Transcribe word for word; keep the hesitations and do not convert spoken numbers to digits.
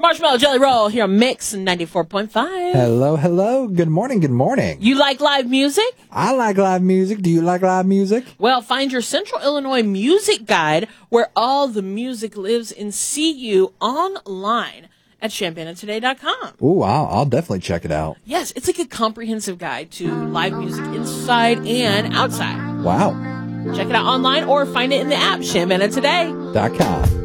Marshmallow Jelly Roll here on Mix ninety-four point five. Hello, hello. Good morning, good morning. You like live music? I like live music. Do you like live music? Well, find your Central Illinois music guide where all the music lives and see you online at champaign today dot com. Ooh, I'll, I'll definitely check it out. Yes, it's like a comprehensive guide to live music inside and outside. Wow. Check it out online or find it in the app, champaign today dot com.